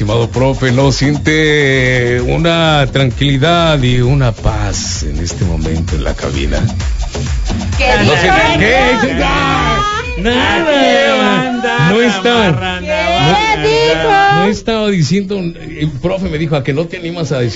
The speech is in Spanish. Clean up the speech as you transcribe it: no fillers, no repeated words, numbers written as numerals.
estimado profe, ¿no siente una tranquilidad y una paz en este momento en la cabina? ¿Qué No dijo? sé qué. Nada. No estaba diciendo. El profe me dijo, ¿a que no te animas a decir?